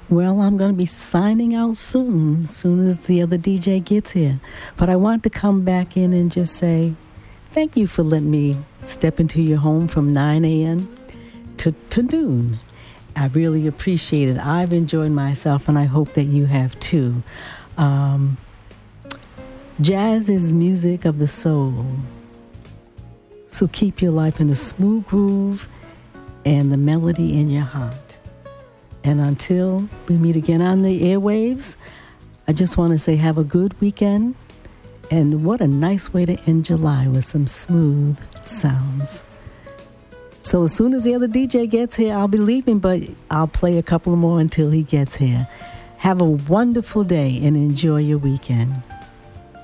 Well, I'm going to be signing out soon as the other DJ gets here. But I want to come back in and just say thank you for letting me step into your home from 9 a.m. to noon. I really appreciate it. I've enjoyed myself, and I hope that you have too. Jazz is music of the soul. So keep your life in a smooth groove and the melody in your heart. And until we meet again on the airwaves, I just want to say have a good weekend. And what a nice way to end July with some smooth sounds. So as soon as the other DJ gets here, I'll be leaving, but I'll play a couple more until he gets here. Have a wonderful day and enjoy your weekend.